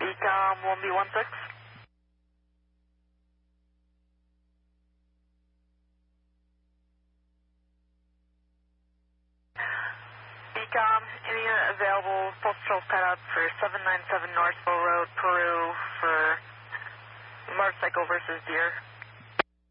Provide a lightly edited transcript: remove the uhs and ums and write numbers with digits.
Ecom 1B16. Ecom, any unit available, postal cutout for 797 Northville Road, Peru for motorcycle versus deer.